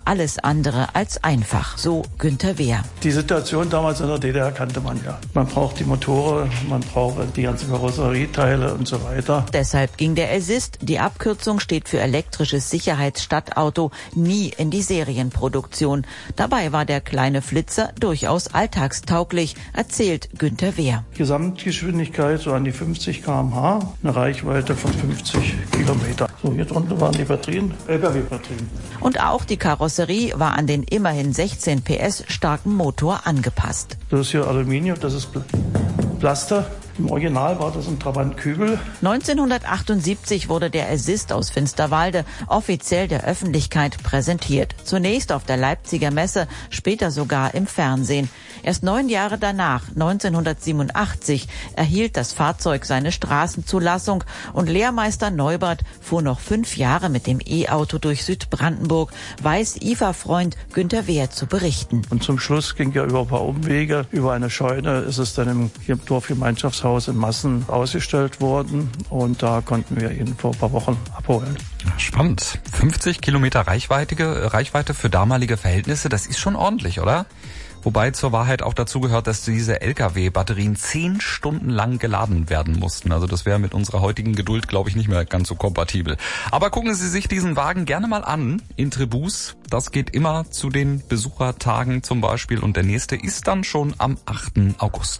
alles andere als einfach, so Günter Wehr. Die Situation damals in der DDR kannte man ja. Man braucht die Motoren, man braucht die ganzen Karosserieteile und so weiter. Deshalb ging der Elsyst, die Abkürzung steht für elektrisches Sicherheitsstadtauto, nie in die Serienproduktion. Dabei war der kleine Flitzer durchaus alltagstauglich, erzählt Günter Wehr. Gesamtgeschwindigkeit so an die 50 km/h, eine Reichweite von 50 Kilometer. So, hier drunter waren die Batterien, LKW-Batterien. Und auch die Karosserie war an den immerhin 16 PS starken Motor angepasst. Das ist hier Aluminium, das ist Plaster. Im Original war das ein Trabant Kübel. 1978 wurde der Elsyst aus Finsterwalde offiziell der Öffentlichkeit präsentiert. Zunächst auf der Leipziger Messe, später sogar im Fernsehen. Erst 9 Jahre danach, 1987, erhielt das Fahrzeug seine Straßenzulassung und Lehrmeister Neubert fuhr noch 5 Jahre mit dem E-Auto durch Südbrandenburg, weiß IFA-Freund Günter Wehr zu berichten. Und zum Schluss ging ja über ein paar Umwege, über eine Scheune ist es dann im Dorfgemeinschaftshaus in Massen ausgestellt worden und da konnten wir ihn vor ein paar Wochen abholen. Spannend. 50 Kilometer Reichweite für damalige Verhältnisse, das ist schon ordentlich, oder? Wobei zur Wahrheit auch dazu gehört, dass diese LKW-Batterien 10 Stunden lang geladen werden mussten. Also das wäre mit unserer heutigen Geduld, glaube ich, nicht mehr ganz so kompatibel. Aber gucken Sie sich diesen Wagen gerne mal an in Tribus. Das geht immer zu den Besuchertagen zum Beispiel und der nächste ist dann schon am 8. August.